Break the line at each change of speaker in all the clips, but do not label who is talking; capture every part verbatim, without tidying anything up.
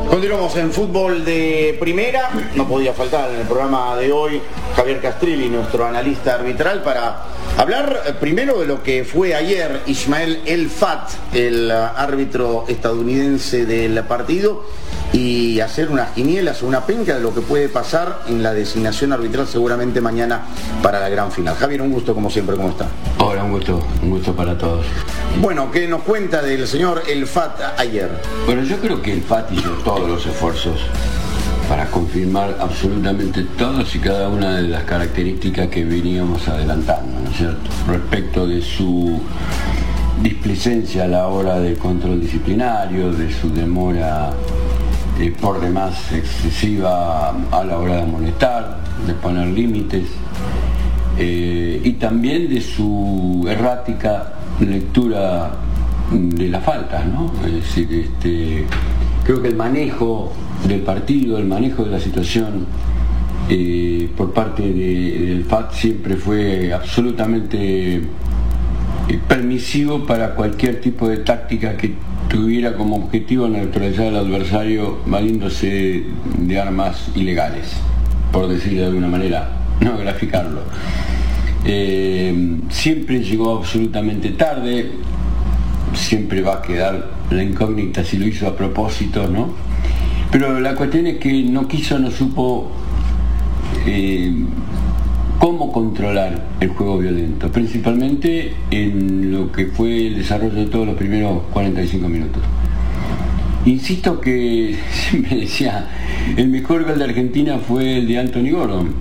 Continuamos en fútbol de primera. No podía faltar en el programa de hoy Javier Castrilli, nuestro analista arbitral, para hablar primero de lo que fue ayer Ismael El Fat, el árbitro estadounidense del partido, y hacer unas quinielas o una penca de lo que puede pasar en la designación arbitral seguramente mañana para la gran final. Javier, un gusto como siempre, ¿cómo está?
Hola, un gusto, un gusto para todos.
Bueno, ¿qué nos cuenta del señor El Fat ayer?
Bueno, yo creo que El Fat hizo todos los esfuerzos para confirmar absolutamente todas y cada una de las características que veníamos adelantando, ¿no es cierto? Respecto de su displicencia a la hora del control disciplinario, de su demora eh, por demás excesiva a la hora de amonestar, de poner límites, eh, y también de su errática lectura de las faltas, ¿no? Es decir, este, creo que el manejo del partido, el manejo de la situación eh, por parte de, del F A T siempre fue absolutamente eh, permisivo para cualquier tipo de táctica que tuviera como objetivo neutralizar al adversario valiéndose de armas ilegales, por decirlo de alguna manera, no graficarlo. Eh, siempre llegó absolutamente tarde, siempre va a quedar la incógnita si lo hizo a propósito, ¿no? Pero la cuestión es que no quiso, no supo eh, cómo controlar el juego violento, principalmente en lo que fue el desarrollo de todos los primeros cuarenta y cinco minutos. Insisto que siempre decía, el mejor gol de Argentina fue el de Anthony Gordon.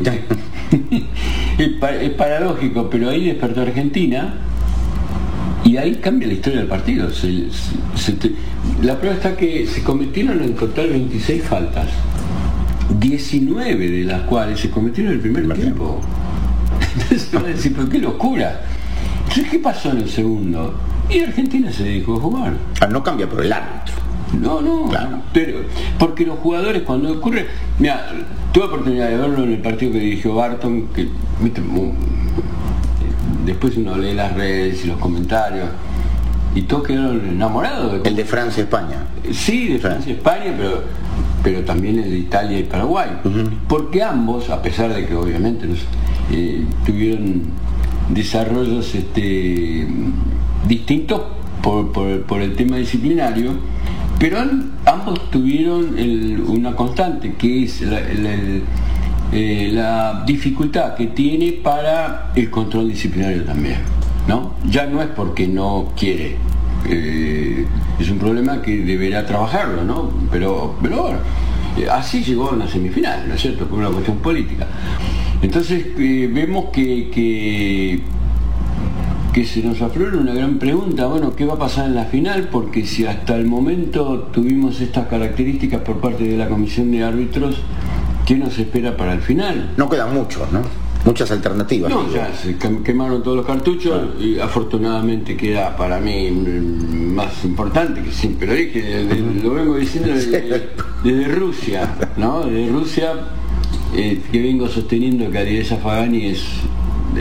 es, es paradójico, pero ahí despertó Argentina y ahí cambia la historia del partido. Se, se, se, la prueba está que se cometieron en total veintiséis faltas, diecinueve de las cuales se cometieron en el primer tiempo. Entonces van a decir, pero qué locura. Entonces, ¿qué pasó en el segundo? Y Argentina se dedicó a jugar.
Ah, no cambia por el árbitro.
No, no, claro. Pero porque los jugadores cuando ocurre, mira, tuve oportunidad de verlo en el partido que dirigió Barton, que viste, después uno lee las redes y los comentarios y todos quedaron enamorados de...
El de Francia-España.
Sí, de Francia-España, pero pero también el de Italia y Paraguay, uh-huh. Porque ambos, a pesar de que obviamente los, eh, tuvieron desarrollos este, distintos por, por, por el tema disciplinario, pero ambos tuvieron el, una constante, que es la, la, el, eh, la dificultad que tiene para el control disciplinario también, ¿no? Ya no es porque no quiere, eh, es un problema que deberá trabajarlo, ¿no? Pero, pero bueno, eh, así llegó a una semifinal, ¿no es cierto? Por una cuestión política. Entonces eh, vemos que, que que se nos aflora una gran pregunta, bueno, ¿qué va a pasar en la final? Porque si hasta el momento tuvimos estas características por parte de la comisión de árbitros, ¿qué nos espera para el final?
No quedan muchos, ¿no? Muchas alternativas.
No, ya se quemaron todos los cartuchos, ah. Y afortunadamente queda para mí más importante, que siempre lo dije, desde, uh-huh. Lo vengo diciendo desde, desde Rusia, ¿no? Desde Rusia, eh, que vengo sosteniendo que Alireza Fagani es